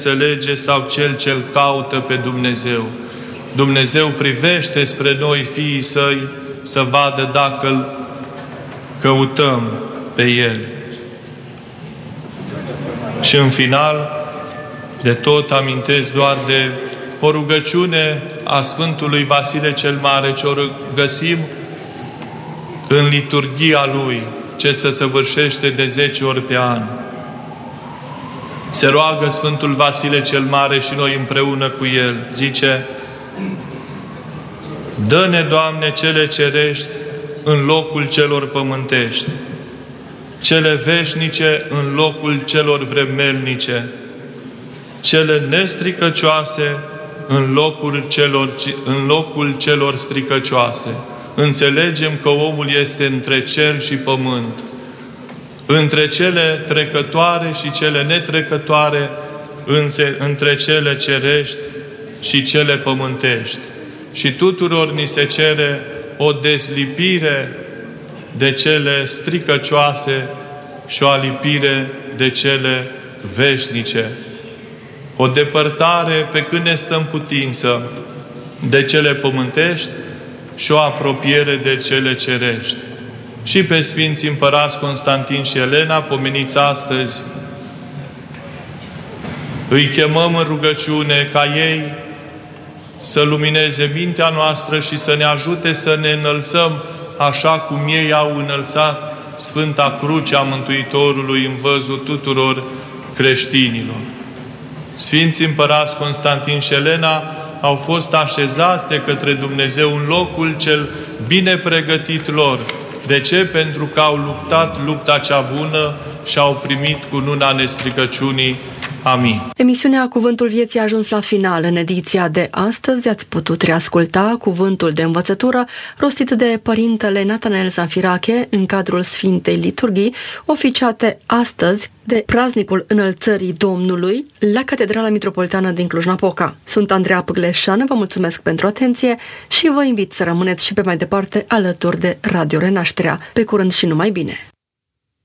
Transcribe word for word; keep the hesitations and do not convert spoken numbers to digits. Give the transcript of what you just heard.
înțelege sau cel ce îl caută pe Dumnezeu. Dumnezeu privește spre noi, fiii Săi, să vadă dacă îl căutăm pe El. Și în final, de tot amintesc doar de o rugăciune a Sfântului Vasile cel Mare, ce o găsim în liturghia lui, ce se săvârșește de zece ori pe an. Se roagă Sfântul Vasile cel Mare și noi împreună cu el. Zice: dă-ne, Doamne, cele cerești în locul celor pământești, cele veșnice în locul celor vremelnice, cele nestricăcioase în locul celor, în locul celor stricăcioase. Înțelegem că omul este între cer și pământ, între cele trecătoare și cele netrecătoare, între cele cerești și cele pământești. Și tuturor ni se cere o dezlipire de cele stricăcioase și o alipire de cele veșnice. O depărtare pe cât ne stă în putință de cele pământești și o apropiere de cele cerești. Și pe Sfinții Împărați Constantin și Elena, pomeniți astăzi, îi chemăm în rugăciune ca ei să lumineze mintea noastră și să ne ajute să ne înălțăm așa cum ei au înălțat Sfânta Cruce a Mântuitorului în văzul tuturor creștinilor. Sfinții Împărați Constantin și Elena au fost așezați de către Dumnezeu în locul cel bine pregătit lor. De ce? Pentru că au luptat lupta cea bună și au primit cununa nestricăciunii. Amin. Emisiunea Cuvântul Vieții a ajuns la final. În ediția de astăzi ați putut reasculta cuvântul de învățătură rostit de Părintele Natanael Zanfirache în cadrul Sfintei Liturghii, oficiate astăzi de praznicul Înălțării Domnului la Catedrala Mitropolitană din Cluj-Napoca. Sunt Andreea Pâgleșan, vă mulțumesc pentru atenție și vă invit să rămâneți și pe mai departe alături de Radio Renașterea. Pe curând și numai bine!